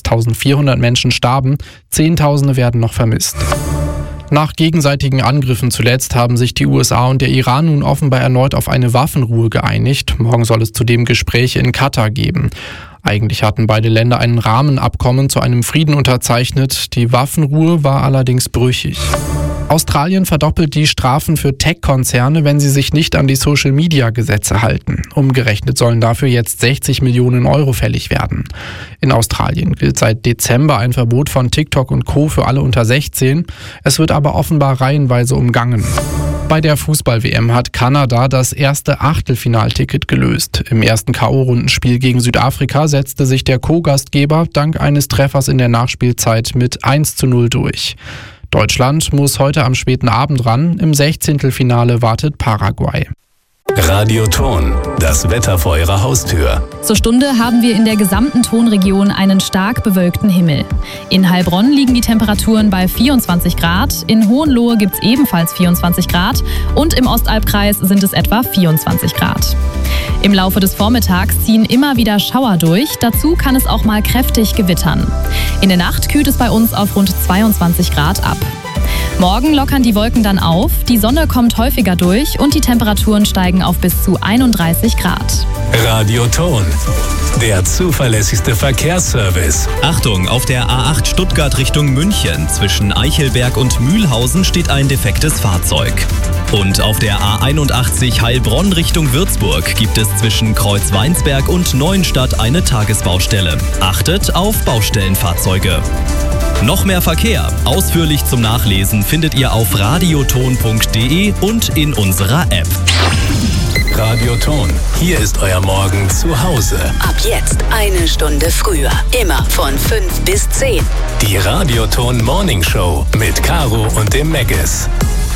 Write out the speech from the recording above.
1400 Menschen starben, Zehntausende werden noch vermisst. Nach gegenseitigen Angriffen zuletzt haben sich die USA und der Iran nun offenbar erneut auf eine Waffenruhe geeinigt. Morgen soll es zudem Gespräche in Katar geben. Eigentlich hatten beide Länder ein Rahmenabkommen zu einem Frieden unterzeichnet. Die Waffenruhe war allerdings brüchig. Australien verdoppelt die Strafen für Tech-Konzerne, wenn sie sich nicht an die Social-Media-Gesetze halten. Umgerechnet sollen dafür jetzt 60 Millionen Euro fällig werden. In Australien gilt seit Dezember ein Verbot von TikTok und Co. für alle unter 16. Es wird aber offenbar reihenweise umgangen. Bei der Fußball-WM hat Kanada das erste Achtelfinalticket gelöst. Im ersten K.O.-Rundenspiel gegen Südafrika setzte sich der Co-Gastgeber dank eines Treffers in der Nachspielzeit mit 1:0 durch. Deutschland muss heute am späten Abend ran. Im 16. wartet Paraguay. Radioton, das Wetter vor Ihrer Haustür. Zur Stunde haben wir in der gesamten Tonregion einen stark bewölkten Himmel. In Heilbronn liegen die Temperaturen bei 24 Grad, in Hohenlohe gibt es ebenfalls 24 Grad und im Ostalbkreis sind es etwa 24 Grad. Im Laufe des Vormittags ziehen immer wieder Schauer durch, dazu kann es auch mal kräftig gewittern. In der Nacht kühlt es bei uns auf rund 22 Grad ab. Morgen lockern die Wolken dann auf, die Sonne kommt häufiger durch und die Temperaturen steigen auf bis zu 31 Grad. Radioton, der zuverlässigste Verkehrsservice. Achtung, auf der A8 Stuttgart Richtung München zwischen Eichelberg und Mühlhausen steht ein defektes Fahrzeug. Und auf der A81 Heilbronn Richtung Würzburg gibt es zwischen Kreuzweinsberg und Neuenstadt eine Tagesbaustelle. Achtet auf Baustellenfahrzeuge. Noch mehr Verkehr, ausführlich zum Nachlesen, findet ihr auf radioton.de und in unserer App. Radioton, hier ist euer Morgen zu Hause. Ab jetzt eine Stunde früher, immer von 5 bis 10. Die Radioton Morning Show mit Caro und dem Meggis.